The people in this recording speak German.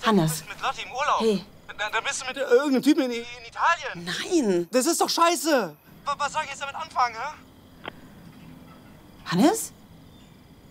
Hannes. Du bist mit Lotti im Urlaub. Hey. Dann bist du mit irgendeinem Typen in Italien. Nein. Das ist doch scheiße. Was soll ich jetzt damit anfangen, hä? Hannes?